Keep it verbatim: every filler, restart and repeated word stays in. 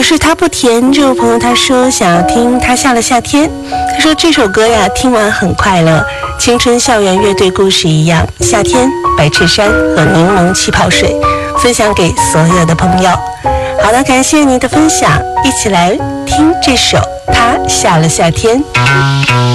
是他不甜，这位朋友他说想要听他下了夏天，他说这首歌呀听完很快乐，青春校园乐队故事一样，夏天白衬衫和柠檬气泡水，分享给所有的朋友。好的，感谢您的分享，一起来听这首他下了夏天。